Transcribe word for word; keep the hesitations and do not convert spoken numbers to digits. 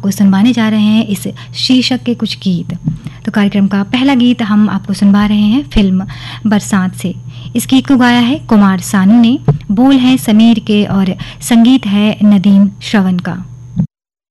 आपको सुनवाने जा रहे हैं इस शीर्षक के कुछ गीत। तो कार्यक्रम का पहला गीत हम आपको सुनवा रहे हैं फिल्म बरसात से। इस गीत को गाया है कुमार सानू ने, बोल है समीर के और संगीत है नदीम श्रवण का।